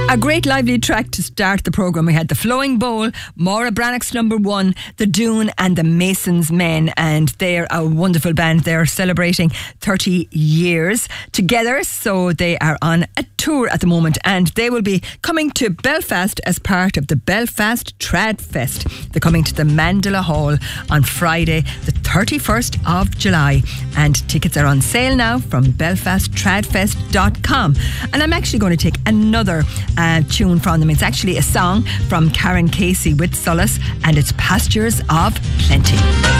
A great lively track to start the programme. We had the Flowing Bowl, Maura Brannock's Number One, the Dune and the Masons Men, and they're a wonderful band. They're celebrating 30 years together, so they are on a tour at the moment, and they will be coming to Belfast as part of the Belfast Trad Fest. They're coming to the Mandela Hall on Friday the 31st of July, and tickets are on sale now from belfasttradfest.com. And I'm actually going to take another tune from them. It's actually a song from Karen Casey with Solace, and it's Pastures of Plenty.